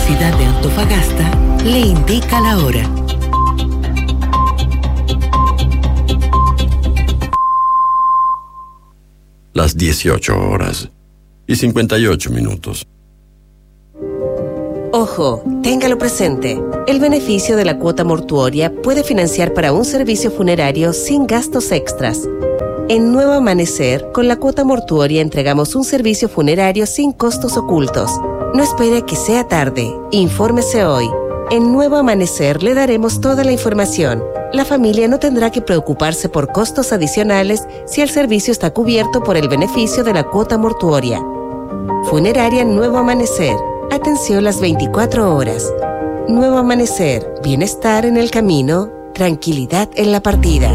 Universidad de Antofagasta le indica la hora. Las 18:58. Ojo, téngalo presente. El beneficio de la cuota mortuoria puede financiar para un servicio funerario sin gastos extras. En Nuevo Amanecer, con la cuota mortuoria entregamos un servicio funerario sin costos ocultos. No espere que sea tarde. Infórmese hoy. En Nuevo Amanecer le daremos toda la información. La familia no tendrá que preocuparse por costos adicionales si el servicio está cubierto por el beneficio de la cuota mortuoria. Funeraria Nuevo Amanecer. Atención las 24 horas. Nuevo Amanecer. Bienestar en el camino. Tranquilidad en la partida.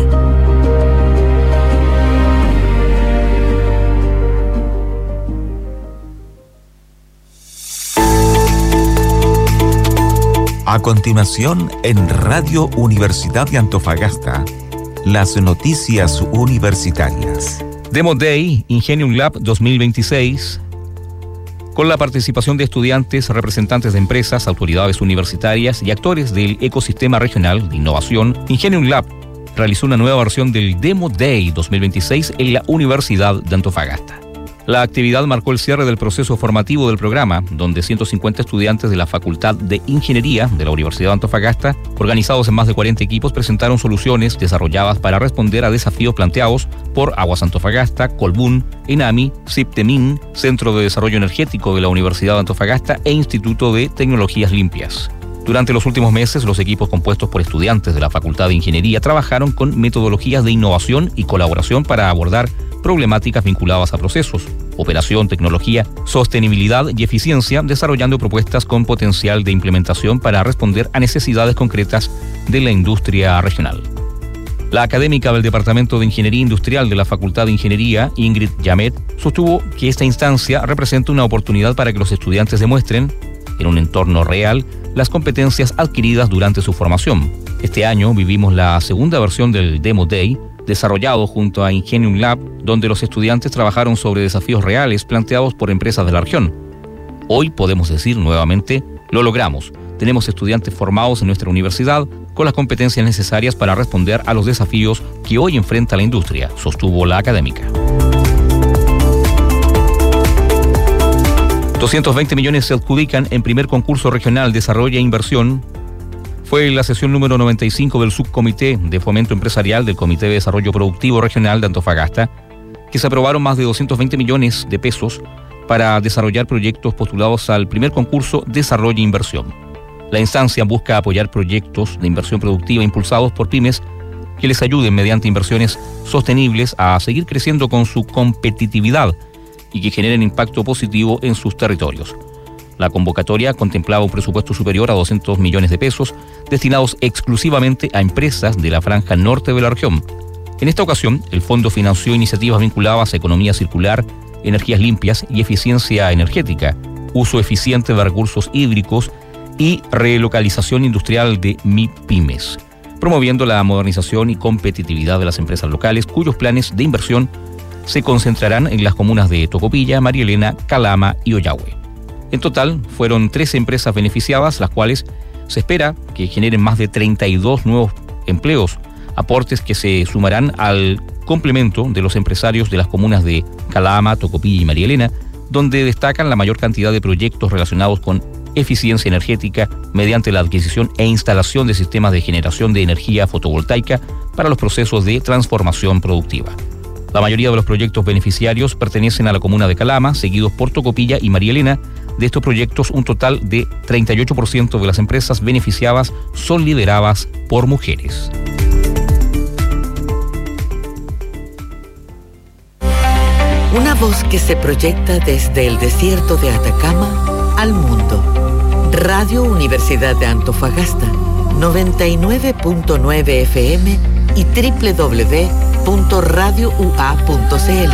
A continuación, en Radio Universidad de Antofagasta, las noticias universitarias. Demo Day Ingenium Lab 2026, con la participación de estudiantes, representantes de empresas, autoridades universitarias y actores del ecosistema regional de innovación. Ingenium Lab realizó una nueva versión del Demo Day 2026 en la Universidad de Antofagasta. La actividad marcó el cierre del proceso formativo del programa, donde 150 estudiantes de la Facultad de Ingeniería de la Universidad de Antofagasta, organizados en más de 40 equipos, presentaron soluciones desarrolladas para responder a desafíos planteados por Aguas Antofagasta, Colbún, ENAMI, CIPTEMIN, Centro de Desarrollo Energético de la Universidad de Antofagasta e Instituto de Tecnologías Limpias. Durante los últimos meses, los equipos compuestos por estudiantes de la Facultad de Ingeniería trabajaron con metodologías de innovación y colaboración para abordar problemáticas vinculadas a procesos, operación, tecnología, sostenibilidad y eficiencia, desarrollando propuestas con potencial de implementación para responder a necesidades concretas de la industria regional. La académica del Departamento de Ingeniería Industrial de la Facultad de Ingeniería, Ingrid Yamet, sostuvo que esta instancia representa una oportunidad para que los estudiantes demuestren, en un entorno real, las competencias adquiridas durante su formación. Este año vivimos la segunda versión del Demo Day, desarrollado junto a Ingenium Lab, donde los estudiantes trabajaron sobre desafíos reales planteados por empresas de la región. Hoy podemos decir nuevamente, lo logramos. Tenemos estudiantes formados en nuestra universidad con las competencias necesarias para responder a los desafíos que hoy enfrenta la industria, sostuvo la académica. 220 millones se adjudican en primer concurso regional Desarrollo e Inversión. Fue la sesión número 95 del Subcomité de Fomento Empresarial del Comité de Desarrollo Productivo Regional de Antofagasta, que se aprobaron más de 220 millones de pesos para desarrollar proyectos postulados al primer concurso Desarrollo e Inversión. La instancia busca apoyar proyectos de inversión productiva impulsados por pymes que les ayuden mediante inversiones sostenibles a seguir creciendo con su competitividad y que generen impacto positivo en sus territorios. La convocatoria contemplaba un presupuesto superior a 200 millones de pesos destinados exclusivamente a empresas de la franja norte de la región. En esta ocasión, el fondo financió iniciativas vinculadas a economía circular, energías limpias y eficiencia energética, uso eficiente de recursos hídricos y relocalización industrial de MIPYMES, promoviendo la modernización y competitividad de las empresas locales cuyos planes de inversión se concentrarán en las comunas de Tocopilla, María Elena, Calama y Ollagüe. En total, fueron 13 empresas beneficiadas, las cuales se espera que generen más de 32 nuevos empleos, aportes que se sumarán al complemento de los empresarios de las comunas de Calama, Tocopilla y María Elena, donde destacan la mayor cantidad de proyectos relacionados con eficiencia energética mediante la adquisición e instalación de sistemas de generación de energía fotovoltaica para los procesos de transformación productiva. La mayoría de los proyectos beneficiarios pertenecen a la comuna de Calama, seguidos por Tocopilla y María Elena. De estos proyectos, un total de 38% de las empresas beneficiadas son lideradas por mujeres. Una voz que se proyecta desde el desierto de Atacama al mundo. Radio Universidad de Antofagasta, 99.9 FM y www.radioua.cl.